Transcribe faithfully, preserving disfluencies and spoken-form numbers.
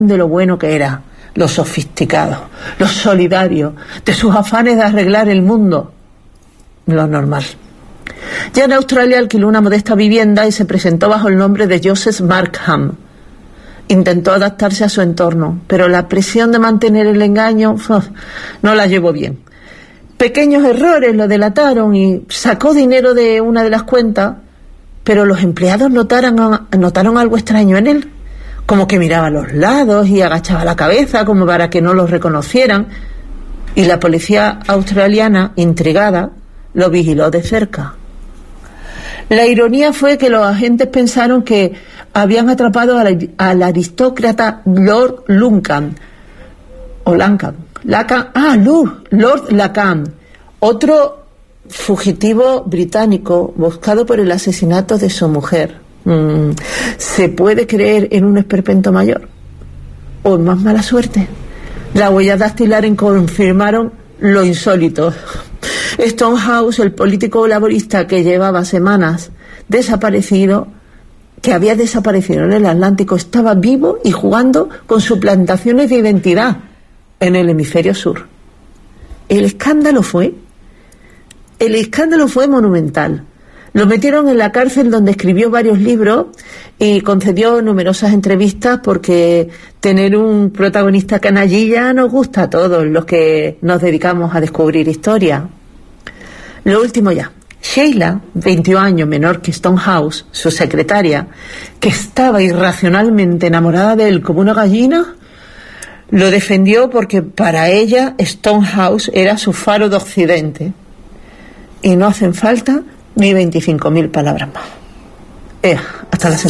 de lo bueno que era, lo sofisticado, lo solidario, de sus afanes de arreglar el mundo, lo normal. Ya en Australia alquiló una modesta vivienda y se presentó bajo el nombre de Joseph Markham. Intentó adaptarse a su entorno, pero la presión de mantener el engaño uf, no la llevó bien. Pequeños errores lo delataron y sacó dinero de una de las cuentas, pero los empleados notaron, notaron algo extraño en él, como que miraba a los lados y agachaba la cabeza como para que no lo reconocieran, y la policía australiana, intrigada, lo vigiló de cerca. La ironía fue que los agentes pensaron que habían atrapado al, al aristócrata Lord Luncan, o Lancan, Lacan, ah, Lord, Lord Lacan, otro fugitivo británico buscado por el asesinato de su mujer. Mm, ¿Se puede creer en un esperpento mayor? ¿O en más mala suerte? Las huellas dactilares confirmaron lo insólito. Stonehouse, el político laborista que llevaba semanas desaparecido, que había desaparecido en el Atlántico, estaba vivo y jugando con suplantaciones de identidad en el hemisferio sur. El escándalo fue, el escándalo fue monumental. Lo metieron en la cárcel, donde escribió varios libros y concedió numerosas entrevistas, porque tener un protagonista canallilla nos gusta a todos los que nos dedicamos a descubrir historia. Lo último ya. Sheila, veintiún años menor que Stonehouse, su secretaria, que estaba irracionalmente enamorada de él como una gallina, lo defendió porque para ella Stonehouse era su faro de Occidente. Y no hacen falta ni veinticinco mil palabras más. Eh, hasta la semana.